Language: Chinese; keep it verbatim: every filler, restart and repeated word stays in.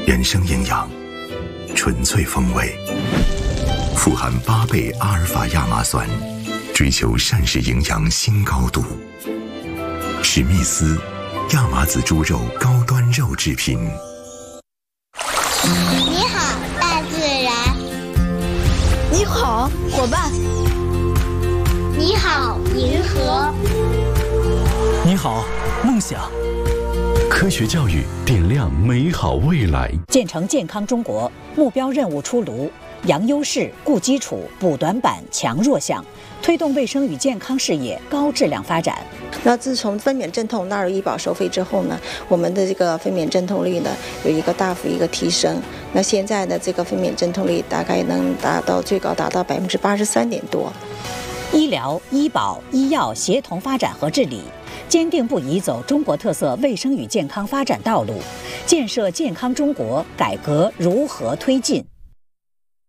原生营养，纯粹风味，富含八倍阿尔法亚麻酸，追求膳食营养新高度。史密斯亚麻籽猪肉高端肉制品。 你好，大自然。 你好，伙伴。 你好，银河。 你好，梦想。 科学教育点亮美好未来。 建成健康中国目标任务出炉，扬优势、固基础、补短板、强弱项，推动卫生与健康事业高质量发展。 那自从分娩镇痛纳入医保收费之后呢，我们的这个分娩镇痛率呢有一个大幅一个提升。那现在的这个分娩镇痛率大概能达到最高达到百分之八十三点多。 医疗、医保、医药协同发展和治理，坚定不移走中国特色卫生与健康发展道路，建设健康中国改革如何推进？